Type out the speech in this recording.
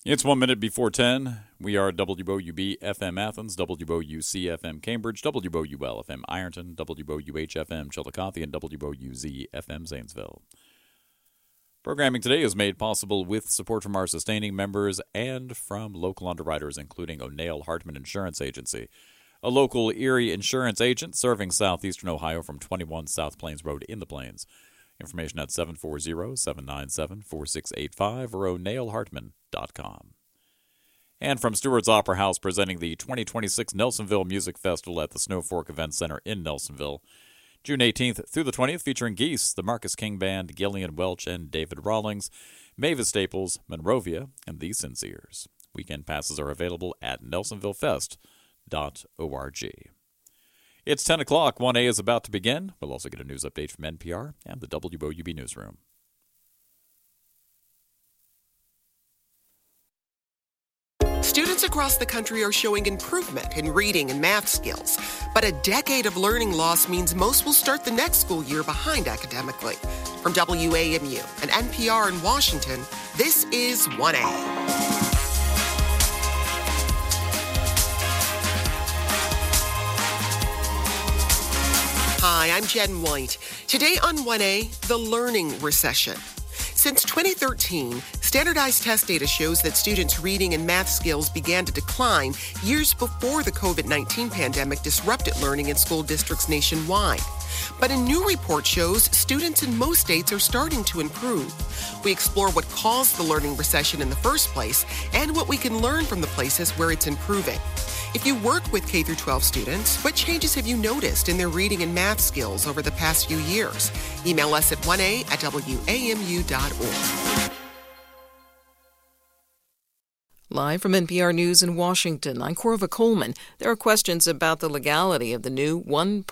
It's 1 minute before 10. We are WOUB FM Athens, WOUC FM Cambridge, WOUL FM Ironton, WOUH FM Chillicothe, and WOUZ FM Zanesville. Programming today is made possible with support from our sustaining members and from local underwriters, including O'Neill Hartman Insurance Agency, a local Erie insurance agent serving southeastern Ohio from 21 South Plains Road in the Plains. Information at 740-797-4685 or o'neillhartman.com. And from Stewart's Opera House, presenting the 2026 Nelsonville Music Festival at the Snow Fork Event Center in Nelsonville, June 18th through the 20th, featuring Geese, the Marcus King Band, Gillian Welch and David Rawlings, Mavis Staples, Monrovia, and The Sinceres. Weekend passes are available at nelsonvillefest.org. It's 10 o'clock. 1A is about to begin. We'll also get a news update from NPR and the WOUB Newsroom. Students across the country are showing improvement in reading and math skills, but a decade of learning loss means most will start the next school year behind academically. From WAMU and NPR in Washington, this is 1A. Hi, I'm Jen White. Today on 1A, the learning recession. Since 2013, standardized test data shows that students' reading and math skills began to decline years before the COVID-19 pandemic disrupted learning in school districts nationwide. But a new report shows students in most states are starting to improve. We explore what caused the learning recession in the first place and what we can learn from the places where it's improving. If you work with K-12 students, what changes have you noticed in their reading and math skills over the past few years? Email us at 1a@wamu.org. Live from NPR News in Washington, I'm Corva Coleman. There are questions about the legality of the new one